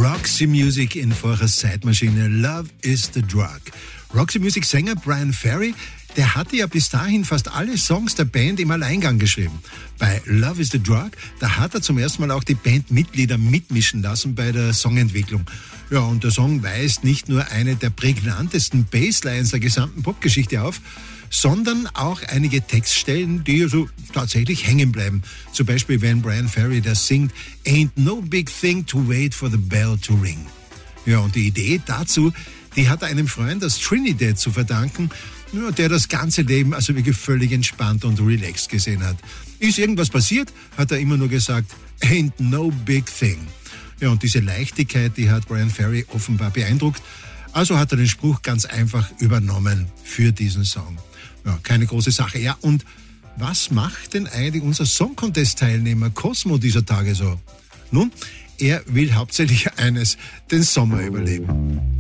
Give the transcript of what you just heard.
Roxy Music in vorher Zeitmaschine. Love is the Drug. Roxy Music Sänger Bryan Ferry, der hatte ja bis dahin fast alle Songs der Band im Alleingang geschrieben. Bei Love is the Drug, da hat er zum ersten Mal auch die Bandmitglieder mitmischen lassen bei der Songentwicklung. Ja, und der Song weist nicht nur eine der prägnantesten Basslines der gesamten Popgeschichte auf, sondern auch einige Textstellen, die also tatsächlich hängen bleiben. Zum Beispiel, wenn Bryan Ferry das singt, Ain't no big thing to wait for the bell to ring. Ja, und die Idee dazu, die hat er einem Freund aus Trinidad zu verdanken, ja, der das ganze Leben also wirklich völlig entspannt und relaxed gesehen hat. Ist irgendwas passiert, hat er immer nur gesagt, Ain't no big thing. Ja, und diese Leichtigkeit, die hat Bryan Ferry offenbar beeindruckt. Also hat er den Spruch ganz einfach übernommen für diesen Song. Ja, keine große Sache. Ja, und was macht denn eigentlich unser Song Contest-Teilnehmer Cosmo dieser Tage so? Nun, er will hauptsächlich eines, den Sommer überleben.